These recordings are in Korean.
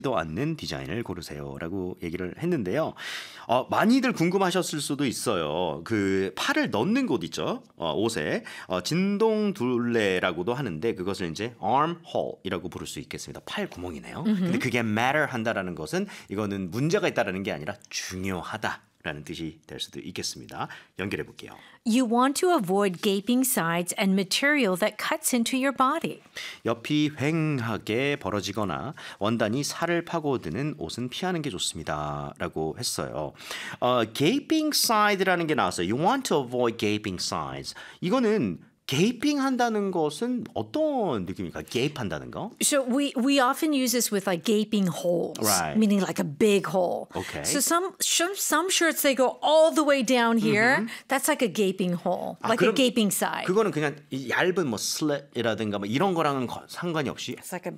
않는 디자인을 고르세요라고 얘기를 했는데요. 많이들 궁금하셨을 수도 있어요. 그 팔을 넣는 곳 있죠. 옷에 진동 둘레라고도 하는데 그것을 이제 armhole이라고 부를 수 있겠습니다. 팔 구멍이네요. 근데 그게 matter 한다라는 것은 이거는 문제가 있다라는 게 아니라 중요하다. 라는 뜻이 될 수도 있겠습니다. 연결해 볼게요. You want to avoid gaping sides and material that cuts into your body. 옆이 휑하게 벌어지거나 원단이 살을 파고드는 옷은 피하는 게 좋습니다. 라고 했어요. gaping side라는 게 나왔어요. You want to avoid gaping sides. 이거는 gaping 한다는 것은 어떤 느낌입니까? gape 한다는 거? So we often use this with like gaping holes, Right. meaning like a big hole. Okay. So some shirts they go all the way down here. That's like a gaping hole, like a 그럼 gaping side. 그거는 그냥 이 얇은 뭐 slit이라든가 뭐 이런 거랑은 상관이 없이 It's like a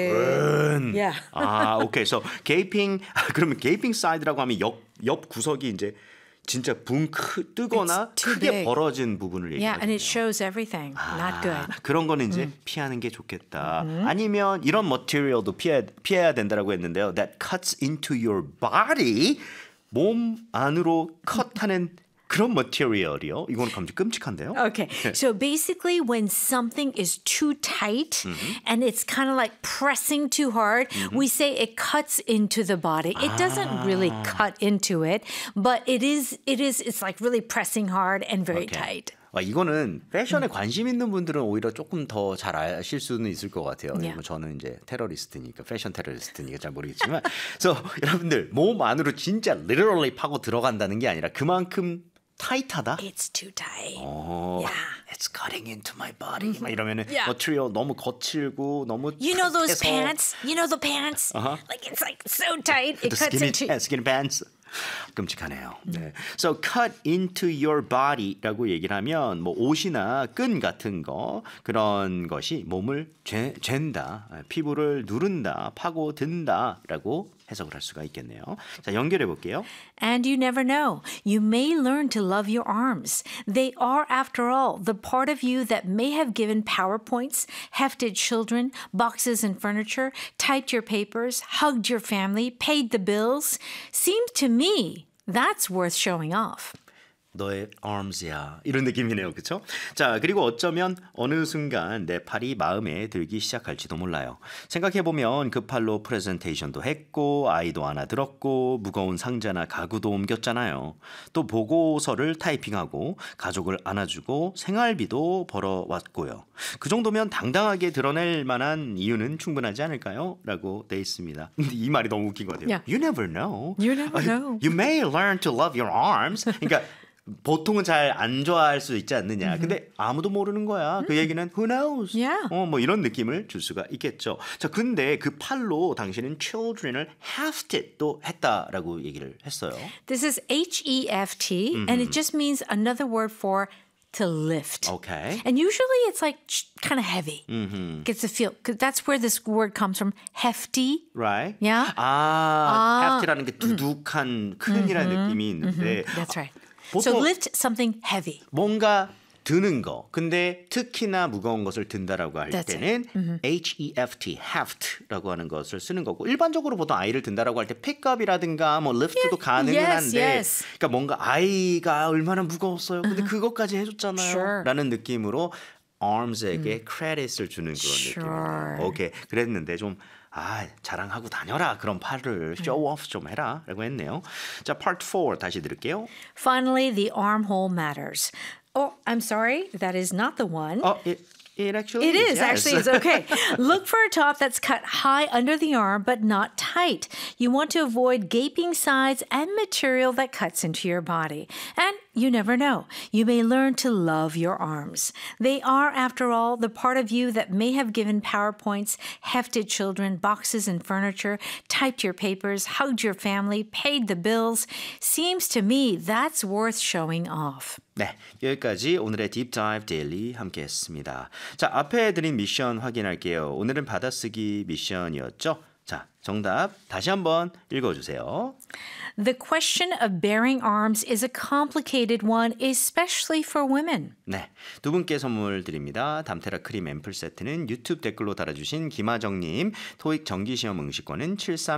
big yeah. 오케이. So gaping 그러면 gaping side라고 하면 옆 구석이 이제 진짜 뜨거나 It's too 크게 big. 벌어진 부분을 Yeah, and 얘기하거든요. it shows everything. Not good. 그런 거는 이제 피하는 게 좋겠다. 아니면 이런 material도 피해야 된다라고 했는데요. That cuts into your body. 몸 안으로 컷하는 그런 material이요. 이거는 감지 끔찍한데요. Okay, so basically when something is too tight and it's kind of like pressing too hard, we say it cuts into the body. It doesn't really cut into it, but it's like really pressing hard and very tight. 이거는 패션에 관심 있는 분들은 오히려 조금 더 잘 아실 수는 있을 것 같아요. Yeah. 뭐 저는 이제 테러리스트니까 패션 테러리스트니까 잘 모르겠지만, so 여러분들 몸 안으로 진짜 literally 파고 들어간다는 게 아니라 그만큼 타이트하다. It's too tight. Yeah. It's cutting into my body. 막 이러면은 Yeah. material 너무 거칠고 너무 You know those 탁해서 pants? You know the pants? Like it's like so tight it the cuts into. skinny pants. 끔찍하네요. 네. So cut into your body라고 얘기를 하면 뭐 옷이나 끈 같은 거 그런 것이 몸을 잰다, 피부를 누른다, 파고든다라고 해석을 할 수가 있겠네요. 자, 연결해 볼게요. And you never know. You may learn to love your arms. They are, after all, the part of you that may have given PowerPoints, hefted children, boxes and furniture, typed your papers, hugged your family, paid the bills. Seems to me that's worth showing off. 너의 arms야 이런 느낌이네요. 그렇죠? 자, 그리고 어쩌면 어느 순간 내 팔이 마음에 들기 시작할지도 몰라요. 생각해보면 그 팔로 프레젠테이션도 했고 아이도 하나 들었고 무거운 상자나 가구도 옮겼잖아요. 또 보고서를 타이핑하고 가족을 안아주고 생활비도 벌어왔고요. 그 정도면 당당하게 드러낼 만한 이유는 충분하지 않을까요? 라고 돼 있습니다. 근데 이 말이 너무 웃긴 것 같아요. Yeah. You never know. You never know. You may learn to love your arms. 그러니까 보통은 잘 안 좋아할 수 있지 않느냐. 근데 아무도 모르는 거야. 그 얘기는 who knows? Yeah. 뭐 이런 느낌을 줄 수가 있겠죠. 자, 근데 그 팔로 당신은 children을 hefted도 했다라고 얘기를 했어요. This is HEFT, and it just means another word for to lift. Okay. And usually it's like kind of heavy. Gets a feel. Because that's where this word comes from. Hefty. Right? Yeah. hefty라는 게 두둑한 큰이라는 느낌이 있는데 That's right. 보통 So lift something heavy. 뭔가 드는 거. 근데 특히나 무거운 것을 든다라고 할 That's 때는 HEFT, heft라고 하는 것을 쓰는 거고 일반적으로 보통 아이를 든다라고 할 때 pickup이라든가 뭐 lift도 가능은 yes, 한데 yes. 그러니까 뭔가 아이가 얼마나 무거웠어요. 근데 그것까지 해줬잖아요. Sure. 라는 느낌으로 arms에게 크레딧을 주는 그런 Sure. 느낌이에요. 오케이. 그랬는데 좀 자랑하고 다녀라. 그런 팔을 show off 좀 해라. 라고 했네요. 자, part 4 다시 들을게요. Finally, the armhole matters. Oh, I'm sorry. That is not the one. It actually It is, yes. actually. It's okay. Look for a top that's cut high under the arm, but not tight. You want to avoid gaping sides and material that cuts into your body. And you never know. You may learn to love your arms. They are, after all, the part of you that may have given PowerPoints, hefted children, boxes and furniture, typed your papers, hugged your family, paid the bills. Seems to me that's worth showing off. 네, 여기까지 오늘의 Deep Dive Daily 함께 했습니다. 자, 앞에 드린 미션 확인할게요. 오늘은 받아쓰기 미션이었죠? 자, 정답 다시 한번 읽어주세요. The question of bearing arms is a complicated one, especially for women. 네, 두 분께 선물 드립니다. 담테라 크림 앰플 세트는 유튜브 댓글로 달아주신 김하정님, 토익 정기시험 응시권은 73